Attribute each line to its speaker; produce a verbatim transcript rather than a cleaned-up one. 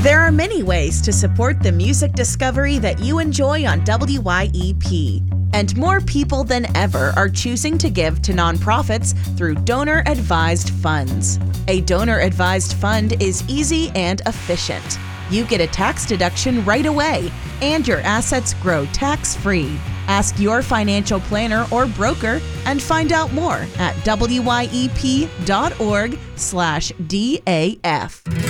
Speaker 1: There are many ways to support the music discovery that you enjoy on W Y E P, and more people than ever are choosing to give to nonprofits through donor-advised funds. A donor-advised fund is easy and efficient. You get a tax deduction right away, and your assets grow tax-free. Ask your financial planner or broker and find out more at W Y E P dot org slash D A F.